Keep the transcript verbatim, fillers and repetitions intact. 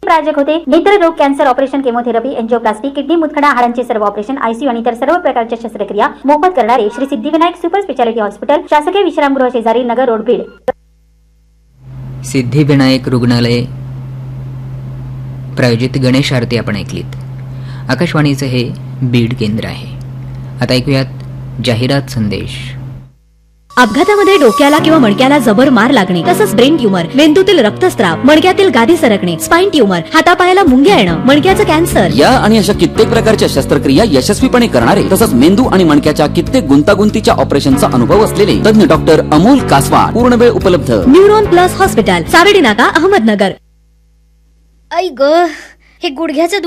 प्रायोजक होते नेत्ररोग, cancer operation, chemotherapy, एंजिओप्लास्टी, kidney मुतखडा, हाडांचे सर्व ऑपरेशन, आयसीयू आणि इतर सर्व प्रकारच्या शस्त्रक्रिया मोफत करणारे Shri Siddhivinayak super speciality hospital, शासकीय विश्रामगृह शेजारी, नगर रोड, बीड. सिद्धिविनायक रुग्णालय प्रायोजित गणेश आरती आपण ऐकलीत. आकाशवाणीचं हे बीड केंद्र आहे. आता ऐकूयात जाहिरात संदेश. अपघातामध्ये डोक्याला किंवा मणक्याला जबर मार लागणे, तसंच ब्रेन ट्यूमर, मेंदूतील रक्तस्राव, मणक्यातील गादी सरकणे, स्पाइन ट्यूमर, हातापायाला मुंग्या येणं, मणक्याचं कॅन्सर या आणि अशा कित्येक प्रकारच्या शस्त्रक्रिया यशस्वीपणे करणारे तसंच मेंदू आणि मणक्याच्या कित्येक गुंतागुंतीच्या ऑपरेशनचा अनुभव असलेले तज्ञ डॉक्टर अमोल कासवाड पूर्णवेळ उपलब्ध. न्यूरॉन प्लस हॉस्पिटल, सावेडी नाका, अहमदनगर. आई ग, हे गुडघ्याचं